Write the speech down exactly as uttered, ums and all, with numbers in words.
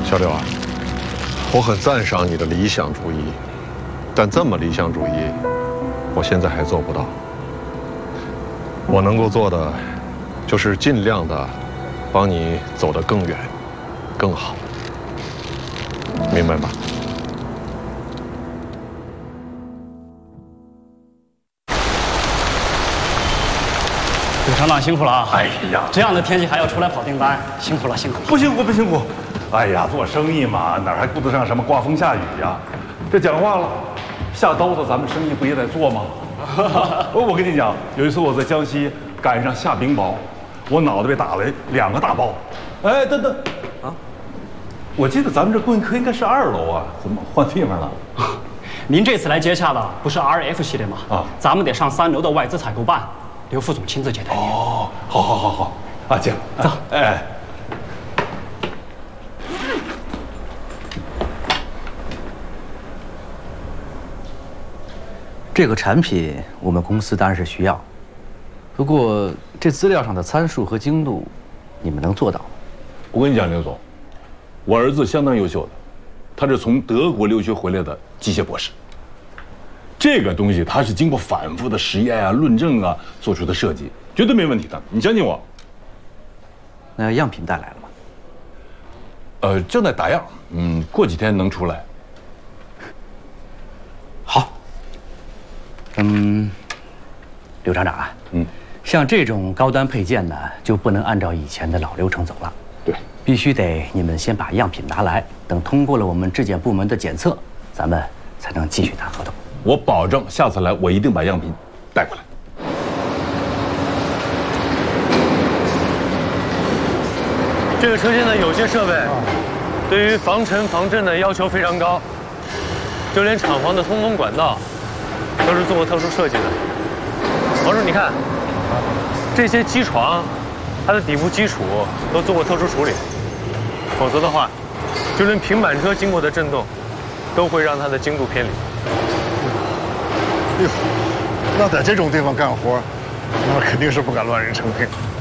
小柳啊，我很赞赏你的理想主义，但这么理想主义，我现在还做不到。我能够做的，就是尽量的帮你走得更远、更好，明白吗？ 刘厂长辛苦了啊！ 哎呀， 这样的天气还要出来跑订单，辛苦了，辛苦了。 不辛苦不辛苦。哎呀，做生意嘛，哪还顾得上什么刮风下雨呀？这讲话了，下刀子咱们生意不也得做吗？我我跟你讲，有一次我在江西赶上下冰雹，我脑袋被打了两个大包。哎，等等，啊，我记得咱们这工艺科应该是二楼啊，怎么换地方了？ 您这次来接洽的不是 R F 系列吗？啊，咱们得上三楼的外资采购办。 刘副总亲自接待您。 哦，好，好，好，好，啊，请走。哎， 这个产品我们公司当然是需要，不过这资料上的参数和精度，你们能做到吗？ 我跟你讲，刘总，我儿子相当优秀的，他是从德国留学回来的机械博士。 这个东西它是经过反复的实验啊、论证啊做出的设计，绝对没问题的，你相信我。 那样品带来了吗？ 呃，正在打样，嗯，过几天能出来。 好。嗯，刘厂长啊，嗯，像这种高端配件呢，就不能按照以前的老流程走了。 对， 必须得你们先把样品拿来，等通过了我们质检部门的检测，咱们才能继续谈合同。 我保证下次来，我一定把样品带过来。 这个车间的有些设备，对于防尘防震的要求非常高，就连厂房的通风管道都是做过特殊设计的。王叔，你看，这些机床，它的底部基础都做过特殊处理，否则的话，就连平板车经过的震动，都会让它的精度偏离。 哎呦，那在这种地方干活，那肯定是不敢乱人成品。